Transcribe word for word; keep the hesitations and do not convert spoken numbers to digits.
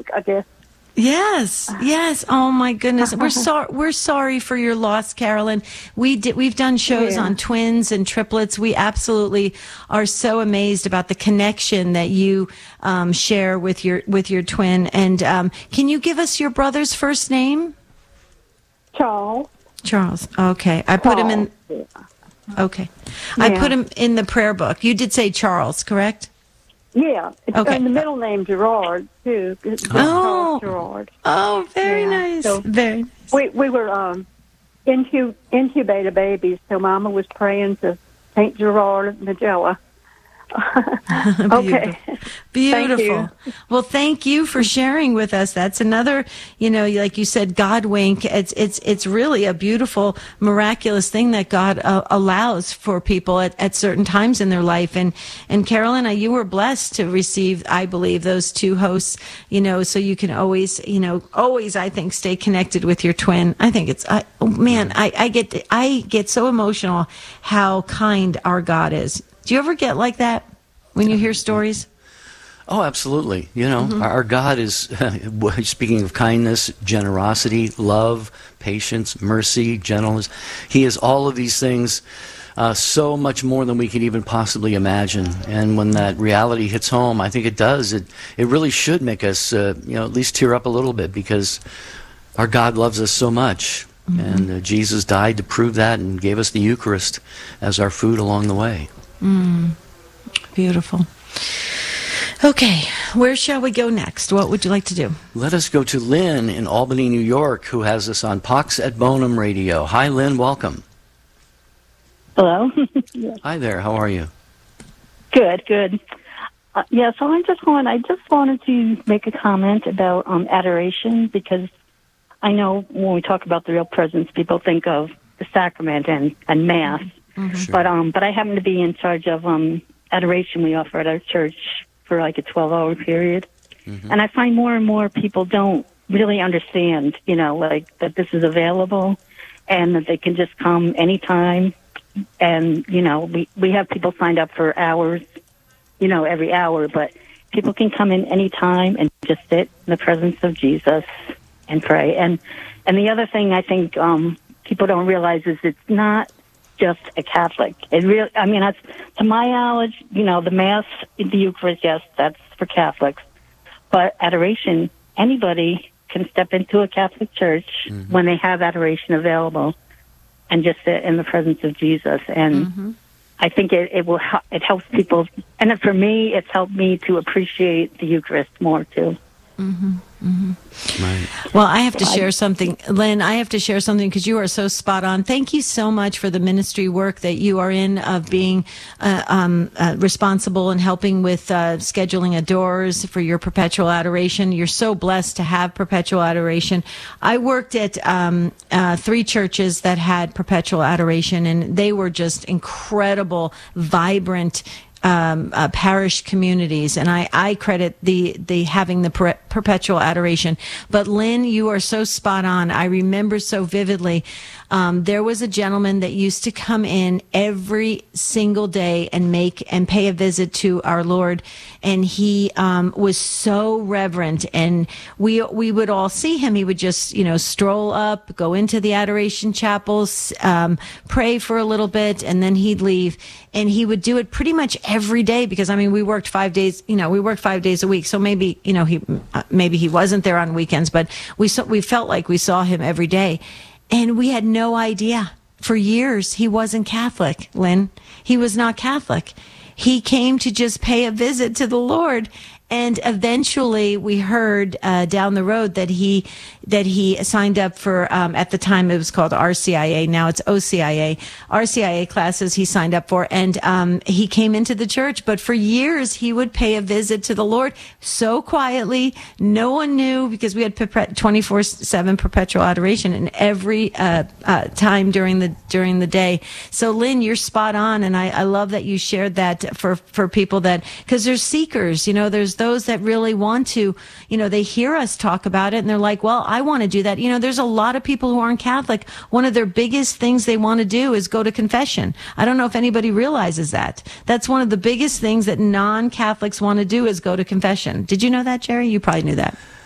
week, I guess. Yes, yes. Oh my goodness, we're sorry. We're sorry for your loss, Carolyn. We did. We've done shows Yeah. on twins and triplets. We absolutely are so amazed about the connection that you um, share with your with your twin. And um, can you give us your brother's first name? Charles. Charles. Okay, I put him in. Yeah. Okay, I Yeah. put him in the prayer book. You did say Charles, correct? Yeah. It's, Okay. And the middle name Gerard too. It's Oh. Charles Gerard. Oh, very Yeah. nice. So- Very nice. We we were um incu- incubator babies, so Mama was praying to Saint Gerard Magella. Okay. Beautiful. Thank you. Well, thank you for sharing with us. That's another, you know, like you said, God wink. It's it's it's really a beautiful, miraculous thing that God uh, allows for people at, at certain times in their life. And and Carolina, you were blessed to receive, I believe, those two hosts. You know, so you can always, you know, always, I think, stay connected with your twin. I think it's, I, oh, man, I I get I get so emotional how kind our God is. Do you ever get like that when you hear stories? Oh, absolutely. You know, mm-hmm. our, our God is, speaking of kindness, generosity, love, patience, mercy, gentleness. He is all of these things, uh, so much more than we can even possibly imagine. And when that reality hits home, I think it does. It it really should make us, uh, you know, at least tear up a little bit, because our God loves us so much. Mm-hmm. And uh, Jesus died to prove that and gave us the Eucharist as our food along the way. Mm, beautiful. Okay, where shall we go next? What would you like to do? Let us go to Lynn in Albany, New York, who has us on Pax et Bonum Radio. Hi, Lynn. Welcome. Hello. Hi there. How are you? Good, good. Uh, yeah, so I just want I just wanted to make a comment about um, adoration, because I know when we talk about the real presence, people think of the sacrament and, and Mass. Mm-hmm. Sure. But um, but I happen to be in charge of um adoration we offer at our church for like a twelve-hour period, mm-hmm. and I find more and more people don't really understand, you know, like that this is available, and that they can just come anytime, and you know, we we have people signed up for hours, you know, every hour, but people can come in anytime and just sit in the presence of Jesus and pray. And and the other thing I think um people don't realize is it's not just a Catholic. It really, I mean, that's, to my knowledge, you know, the Mass, the Eucharist, yes, that's for Catholics. But adoration, anybody can step into a Catholic church mm-hmm. when they have adoration available and just sit in the presence of Jesus. And mm-hmm. I think it, it will, it helps people. And for me, it's helped me to appreciate the Eucharist more too. Mm-hmm. Mm-hmm. Right. Well, I have to share something, Lynn. I have to share something because you are so spot on. Thank you so much for the ministry work that you are in, of being uh, um, uh, responsible and helping with uh, scheduling adorers for your perpetual adoration. You're so blessed to have perpetual adoration. I worked at um, uh, three churches that had perpetual adoration, and they were just incredible, vibrant Um, uh, parish communities, and I, I credit the the having the per- perpetual adoration. But Lynn, you are so spot on. I remember so vividly. Um, there was a gentleman that used to come in every single day and make and pay a visit to our Lord, and he um, was so reverent. And we we would all see him. He would just you know stroll up, go into the adoration chapels, um, pray for a little bit, and then he'd leave. And he would do it pretty much every day, because I mean we worked five days. You know we worked five days a week, so maybe you know he uh, maybe he wasn't there on weekends, but we saw, we felt like we saw him every day. And we had no idea. For years, he wasn't Catholic, Lynn. He was not Catholic. He came to just pay a visit to the Lord. And eventually we heard uh, down the road that he that he signed up for, um, at the time it was called R C I A, now it's O C I A, R C I A classes he signed up for. And um, he came into the church. But for years, he would pay a visit to the Lord so quietly. No one knew, because we had twenty-four seven perpetual adoration in every uh, uh, time during the during the day. So, Lynn, you're spot on. And I, I love that you shared that for, for people that, because there's seekers, you know, there's those that really want to, you know, they hear us talk about it and they're like, well, I want to do that. You know, there's a lot of people who aren't Catholic. One of their biggest things they want to do is go to confession. I don't know if anybody realizes that. That's one of the biggest things that non-Catholics want to do, is go to confession. Did you know that, Jerry? You probably knew that.